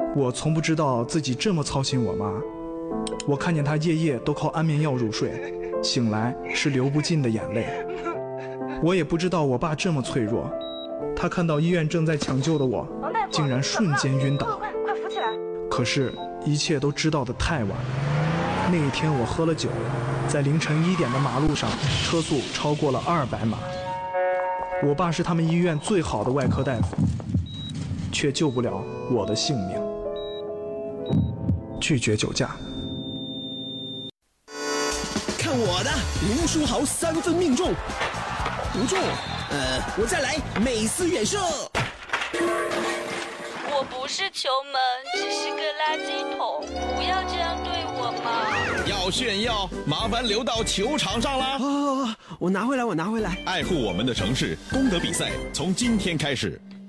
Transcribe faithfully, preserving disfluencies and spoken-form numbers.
我从不知道自己这么操心我妈。我看见她夜夜都靠安眠药入睡，醒来是流不尽的眼泪。我也不知道我爸这么脆弱，他看到医院正在抢救的我，竟然瞬间晕倒。 快快扶起来！ 可是，一切都知道得太晚。那一天我喝了酒，在凌晨一点的马路上，车速超过了二百码。我爸是他们医院最好的外科大夫，却救不了我的性命。拒绝酒驾。 看我的，吴书豪三分命中，不中，呃，我再来，美斯远射。 我不是球门，只是个垃圾桶，不要这样对我嘛！ 要炫耀，麻烦留到球场上啦！ 哦，我拿回来，我拿回来。 爱护我们的城市，功德比赛从今天开始。